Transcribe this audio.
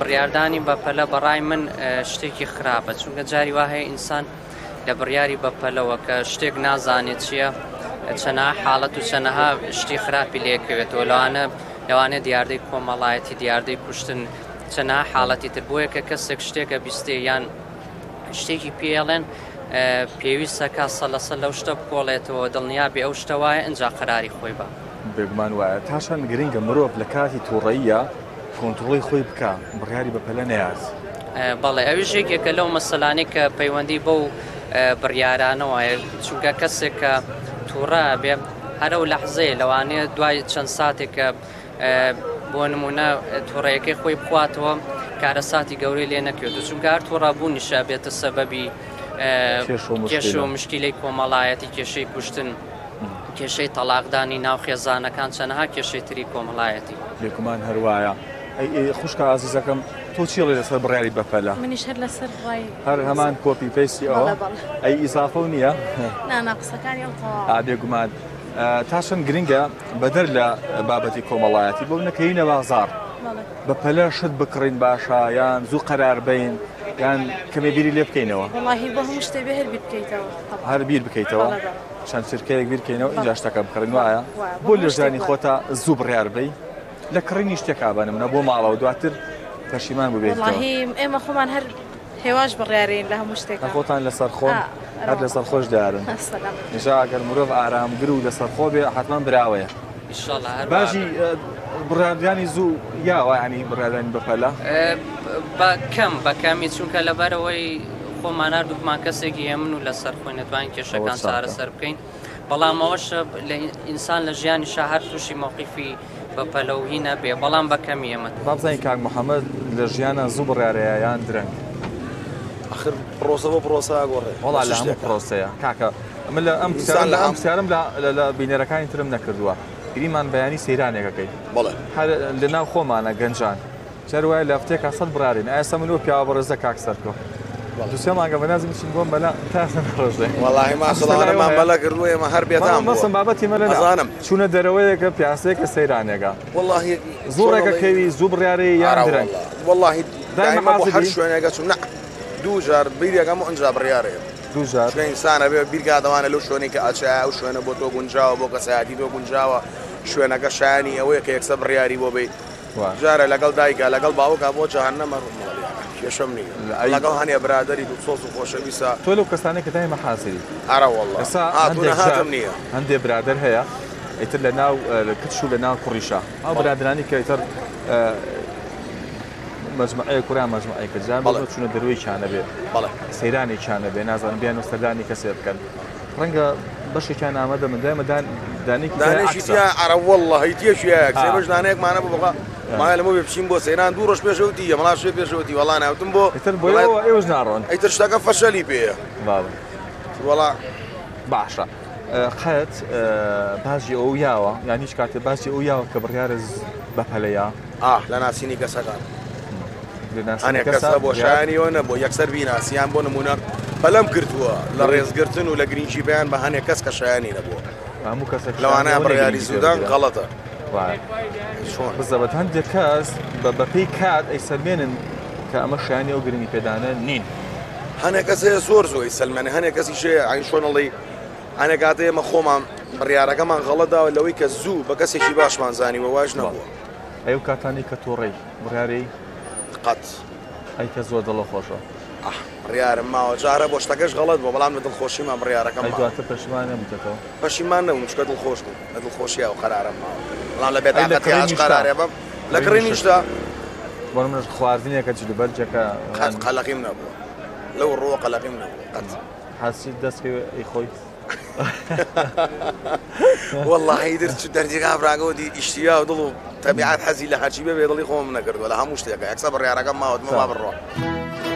بڕیاردانی بەپەلە بەڕای من شتێکی خراپە، چونکە جاری وا هەیە ئینسان لە بڕیاری بەپەلەوە کە شتێک نازانێت چییە چەنەها حاڵەت و چەنەها شتی خراپی لێکەوێتەوە لەوانێت دیاردەی کۆمەڵایەتی دیاردەی کوشتن چەنەها حاڵەتی تر بۆیە کە کەسێک شتێکە بیستێ یان شتێکی پێڵێن پێویستەکە سەلەسە لەو شتە بکۆڵێتەوە دڵنیابێ ئەو شتە وایە ئەنجا قەراری خۆی بە بێگومان وایە تاشان گرنگە مرۆڤ لە کاتی تووڕەییە کۆنتڕۆڵی خۆی بکە بڕیاری بەپەلە نەیاز. بەڵێ ئەویش یەکێکە لەو مەسەلانەی کە پەیوەندی بەو بڕیارانەوەیە، چونکە کەسێک کە تووڕە بێ هەرە و لەحزەیە لەوانەیە دوای چەند ساتێکە بۆ نمونە تووڕەیەکەی خۆی بخواتەوە کارەساتی گەورەی لێ نەکرێت، چونکە هەر تووڕەبوونیشە بێتە سەبەبی کێش و مشکیلەی کۆمەڵایەتی کێشەی کوشتن کێشەی تەلاقدانی ناو خێزانەکان چەنەها کێشەی تری کۆمەڵایەتی. بێگومان هەروایە. خوشکە ئازیزەکەم تۆ چیڵێ لەسەر بڕیاری بەپەلە؟ منیش هەر لەسەر ڕای هەر هەمان کۆپی پێستی ئەوە ئەی ئیزافە و نییە؟ نانا قسەکانی ئەو بێگومان تاشن گرنگە بەدەر لە بابەتی کۆمەڵایەتی بۆ نەکەینە بازار بەپەلە شت بکڕین باشە یان زوو قەرار بین یان کەمێ بیری لێ بکەینەوە. وەڵاهی بۆ هەموو شتێ بێ هەر بیر بکەیتەوە، هەر بیر بکەیتەوە چەند چرکەیەک بیر بکەینەوە اینجا شتەکە بکڕین وایە بۆ لێژانی خۆتە زوو بڕیار بی لە کڕینی شتێکا بنمە بۆ ماڵەوە دواتر پەشیمان ببێتەوە. وەڵاهی ئێمە خۆمان هەر هێواش بڕیارین لە هەموو شتێکە خۆتان لەسەر خۆن هەر لەسەر خۆش دارن نیشا ئەگەر مرۆڤ ئارامگر و لەسەر خۆ بێ حتمان براوەیە. باشی بڕیاردانی زوو یاوە ینی بڕیاردانی بەپەلە بەکەمی چونکە لەبەرەوەی خۆمان نردووکمان کەسێکی هێمن و لەسەر خۆی نەتوانین کێشەکان چارەسەر بکەین، بەڵام ئەوەش لە ئینسان لە ژیانی شاهر تووشی موقیفی بەپەلەوهی نەبێ، بەڵام بەکەمی ئەمە. بابزانین کاک محەممەد لە ژیانە زوو بڕیارەیە یان درەنگ؟ آخر پرۆسە بۆ پرۆسە گۆڕێ وەڵا لە هەموو پرۆسەیە کاکە من لە ئەم پرسیارم لە بینەرەکانی ترم نەکردووە گریمان بەیانی سەیرانێکەکەی لە ناو خۆمانە گەنجان چەروای لە هەفتەیەکە 100 بڕارین ئایا سەمنەوە پیاوە بەڕێزە کاک سەرکۆ دووسێ مانگە بەنازم بچین بۆم بەلا تاسە ڕۆژێ وەڵاهی ماشەڵانەمان بەلا کردووە ئێمە هەر بێتام مەسم بابەتی مەلە نەزانم چوونە دەرەوەیەکە پیاسەیەکە سەیرانێکە وەڵاهی زۆرێکە کەوی زوو بڕیارەی یان درەنگ وەڵاهی دایما بۆ هەر شوێنێکە چوون دوو جار بیرێکەم ئەنجا بڕیارەیە دوو جار ئینسانە بێ بیرگادەوانە لەو شوێنی کە ئاچای ئەو شوێنە بۆ تۆ گونجاوە بۆ کەسایەتی تۆ گونجاوە شوێنەکە شایانی ئەوەیە کە یەکسەر بڕیاری بۆ بیت جارە لەگەڵ دایکە لەگەڵ باوکە بۆ جەهەنەمە کێشەم نییە لەگەڵ هەنێ برادەری دوو سۆز و خۆشەویستە تۆ لەو کەسانێک کە دای مەحاسری ئارە وەڵڵا هاتم نییە هەندێک برادەر هەیە ئیتر لە ناو کچ و لە ناو کوڕیشە ئەو برادرانی کە ئیتر مەجموعەیە کوران مەجموعەیەکە جان بۆ چوونە دەروی چانە بێ سەیرانی چانە بێ نازانم بیان و سەردانی کەسێ بکەن ڕەنگە بەشێکیان ئامادە من دایمە دانێکی ئارە وەڵڵا هیتیەشیە کسێ بەش دانەیەکمانە بۆ بقا مایە لەمە بێ بچین بۆ سەیران دوو ڕۆژ پێشەوتی مەڵا شوێ پێشەوتی وەڵا ناوتم بۆ ئیتر بۆ ئێوەش ناڕۆن ئیتر شتەکە فەشەلی پێیە وەڵا باشە قەت باسی ئەو یاوە یان هیچ کاتێ باسی ئەو یاوە کە بڕیارە بەپەلەیە لە ناسینی کەسەکان ئەنێ کەسە بۆ شایانیەوە نەبوو یەکسەر بیناسییان بۆ نمونە بەلەم کردووە لە ڕێزگرتن و لە گرنگی بەیان بە هەنێک کەس کە شایانی نەبووە هەموو کەسێک لەوانەیە بڕیاری زودان غەڵەتە بزەبەت هەندێک کەس بەپێی کات ئەی سەلمێنن کە ئەمە شایانی ئەو گرنگی پێدانە نین هەنێک کەسەیە زۆر زۆی سەلمێنێ هەنێک کەسی شەیە ئاین شۆنەڵی هەنێک کاتە ئێمە خۆمان بڕیارەکەمان غەڵەتداوە لەوەی کە زوو بە کەسێکی باشمان زانیوە واژ نەبووە ئەو کاتانی کە تۆڕێی بڕیارەی قەت ئەی کە زۆر دڵە خۆشە بڕیارم ماوە جارە بۆ شتەکەش غەڵەت بۆ بەڵام لە دڵخۆشیمان بڕیارەکەم دواتر پەشیمان نەبوویتەوە پەشیمان نەبووم چکە دڵخۆش بوو لە دڵخۆشیە و قەرارم ماوە بەڵام لە بێتاقەتی هاش قەرارێ بەم لە کڕینیشدا بۆ منش خواردنێکە جلوبەرجەکە قەلەقیم نەبووە لەو ڕۆوە قەلەقیم نەبوو قەت حاسی دەستکە ئەی خۆی والله در دەرجێکا براگەوتی ئیشتیا و دڵ و تەبیعەت حەزی لە هەرچی بێ دڵی خۆم نەکردووە لە هەموو شتێکە یەکسەر بڕیارەکەم ماوەت مەوا بڕۆ